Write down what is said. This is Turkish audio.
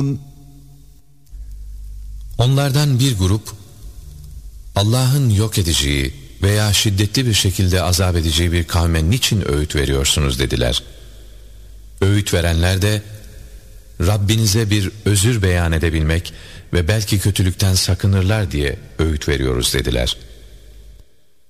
Onlardan bir grup, Allah'ın yok edeceği veya şiddetli bir şekilde azap edeceği bir kavme niçin öğüt veriyorsunuz dediler. Öğüt verenler de, Rabbinize bir özür beyan edebilmek ve belki kötülükten sakınırlar diye öğüt veriyoruz dediler.